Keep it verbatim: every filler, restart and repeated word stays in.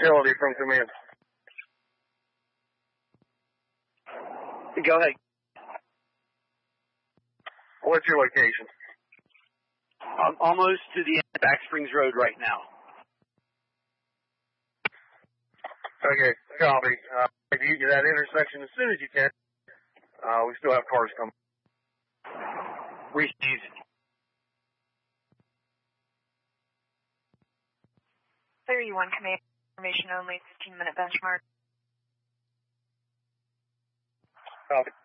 Utility from command. Go ahead. What's your location? I'm almost to the end of Back Springs Road right now. Okay, copy. Uh, if you get that intersection as soon as you can, uh, we still have cars coming. Receive. thirty-one command information only, fifteen minute benchmark. Copy.